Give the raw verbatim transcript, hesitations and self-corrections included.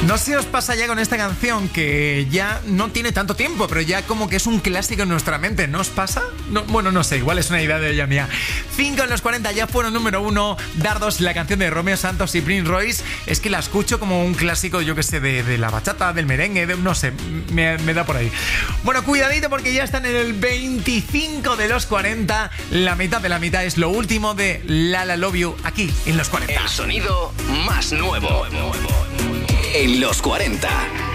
No sé, os pasa ya con esta canción que ya no tiene tanto tiempo, pero ya como que es un clásico en nuestra mente, ¿no os pasa? No, bueno, no sé, igual es una idea de ella mía. Cinco en los cuarenta ya fueron número uno. Dardos, la canción de Romeo Santos y Prince Royce. Es que la escucho como un clásico, yo que sé, de, de la bachata, del merengue, de, no sé, me, me da por ahí. Bueno, cuidadito porque ya están en el veinticinco de los cuarenta. La mitad de la mitad es lo último de La La Love You aquí en los cuarenta. El sonido más nuevo en los cuarenta.